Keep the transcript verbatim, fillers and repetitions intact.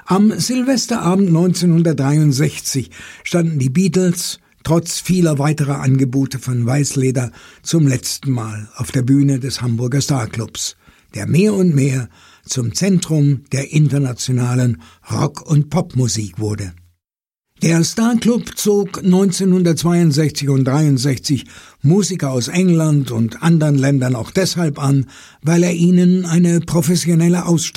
Am Silvesterabend neunzehnhundertdreiundsechzig standen die Beatles trotz vieler weiterer Angebote von Weißleder zum letzten Mal auf der Bühne des Hamburger Starclubs, der mehr und mehr zum Zentrum der internationalen Rock- und Popmusik wurde. Der Starclub zog neunzehnhundertzweiundsechzig und dreiundsechzig Musiker aus England und anderen Ländern auch deshalb an, weil er ihnen eine professionelle Ausstattung